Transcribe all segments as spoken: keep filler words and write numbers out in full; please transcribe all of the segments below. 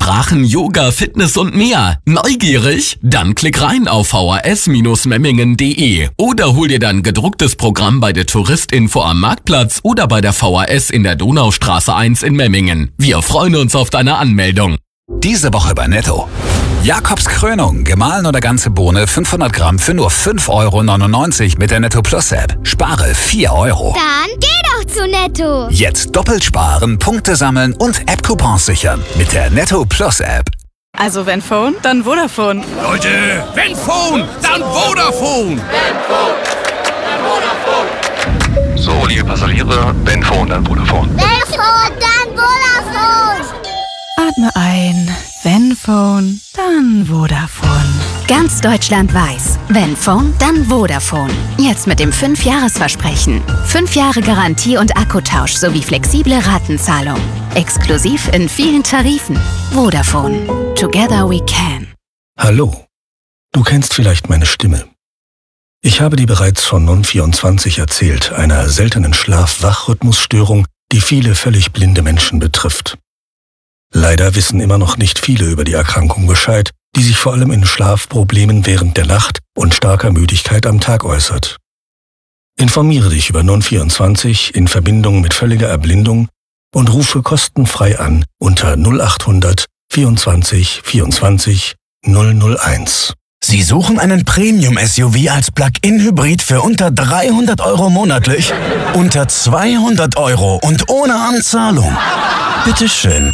Sprachen, Yoga, Fitness und mehr. Neugierig? Dann klick rein auf v h s memmingen punkt d e oder hol dir dein gedrucktes Programm bei der Touristinfo am Marktplatz oder bei der V H S in der Donaustraße eins in Memmingen. Wir freuen uns auf deine Anmeldung. Diese Woche bei Netto. Jakobs Krönung, gemahlen oder ganze Bohne fünfhundert Gramm für nur fünf Euro neunundneunzig mit der Netto Plus App. Spare vier Euro. Dann geh doch zu Netto. Jetzt doppelt sparen, Punkte sammeln und App-Coupons sichern mit der Netto Plus App. Also wenn Phone, dann Vodafone. Leute, wenn Phone, dann Vodafone. Wenn Phone, dann Vodafone. So, liebe Passagiere, wenn Phone, dann Vodafone. Wenn Phone, dann Vodafone. Atme ein. Wenn Phone, dann Vodafone. Ganz Deutschland weiß, wenn Phone, dann Vodafone. Jetzt mit dem fünf Jahres Versprechen. fünf Jahre Garantie und Akkutausch sowie flexible Ratenzahlung. Exklusiv in vielen Tarifen. Vodafone. Together we can. Hallo. Du kennst vielleicht meine Stimme. Ich habe dir bereits von Non vierundzwanzig erzählt, einer seltenen Schlaf-Wach-Rhythmusstörung, die viele völlig blinde Menschen betrifft. Leider wissen immer noch nicht viele über die Erkrankung Bescheid, die sich vor allem in Schlafproblemen während der Nacht und starker Müdigkeit am Tag äußert. Informiere dich über Non vierundzwanzig in Verbindung mit völliger Erblindung und rufe kostenfrei an unter null achthundert vierundzwanzig vierundzwanzig null null eins. Sie suchen einen Premium-S U V als Plug-in-Hybrid für unter dreihundert Euro monatlich? Unter zweihundert Euro und ohne Anzahlung? Bitteschön.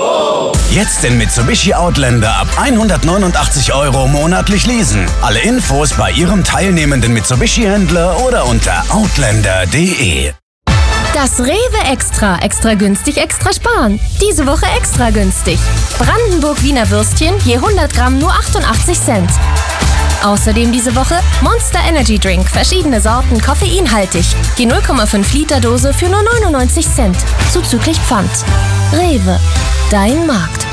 Jetzt den Mitsubishi Outlander ab hundertneunundachtzig Euro monatlich leasen. Alle Infos bei Ihrem teilnehmenden Mitsubishi-Händler oder unter outlander punkt de. Das Rewe Extra. Extra günstig, extra sparen. Diese Woche extra günstig. Brandenburg Wiener Würstchen je hundert Gramm nur achtundachtzig Cent. Außerdem diese Woche Monster Energy Drink. Verschiedene Sorten, koffeinhaltig. Die null Komma fünf Liter Dose für nur neunundneunzig Cent. Zuzüglich Pfand. Rewe. Dein Markt.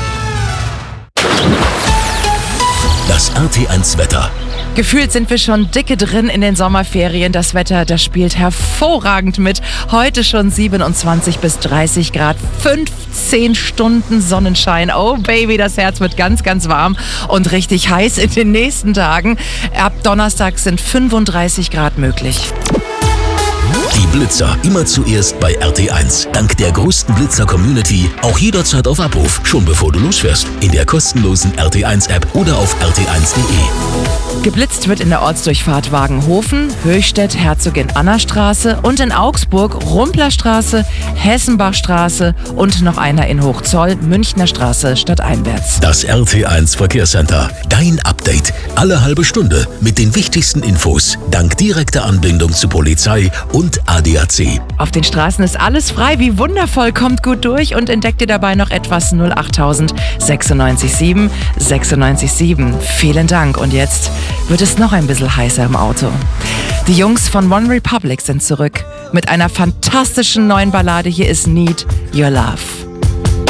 Das R T eins Wetter. Gefühlt sind wir schon dicke drin in den Sommerferien. Das Wetter, das spielt hervorragend mit. Heute schon siebenundzwanzig bis dreißig Grad, fünfzehn Stunden Sonnenschein. Oh Baby, das Herz wird ganz, ganz warm und richtig heiß in den nächsten Tagen. Ab Donnerstag sind fünfunddreißig Grad möglich. Die Blitzer immer zuerst bei R T eins. Dank der größten Blitzer-Community auch jederzeit auf Abruf, schon bevor du losfährst. In der kostenlosen R T eins App oder auf r t eins punkt de. Geblitzt wird in der Ortsdurchfahrt Wagenhofen, Höchstädt, Herzogin Anna Straße und in Augsburg Rumplerstraße, Hessenbachstraße und noch einer in Hochzoll, Münchner Straße stadteinwärts. Das R T eins Verkehrscenter. Dein Update. Alle halbe Stunde mit den wichtigsten Infos. Dank direkter Anbindung zu Polizei und A D A C. Auf den Straßen ist alles frei, wie wundervoll, kommt gut durch und entdeckt ihr dabei noch etwas. Null achttausend sechsundneunzig sieben sechsundneunzig sieben. Vielen Dank und jetzt wird es noch ein bisschen heißer im Auto. Die Jungs von One Republic sind zurück mit einer fantastischen neuen Ballade. Hier ist Need Your Love.